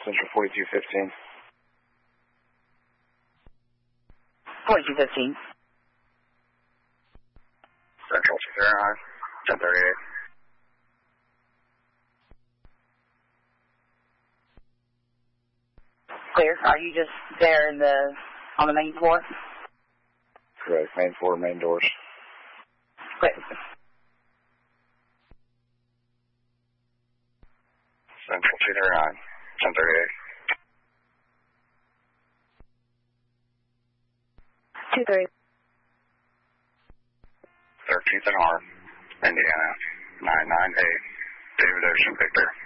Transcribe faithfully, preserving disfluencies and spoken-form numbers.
Central forty-two fifteen. forty-two fifteen. Central two zero nine, ten thirty-eight. Clear. Are you just there in the on the main floor? Correct. Main floor, main doors. Great. Central two zero nine, ten thirty-eight. two three. thirteenth and R, Indiana, nine nine eight, David Ocean Victor.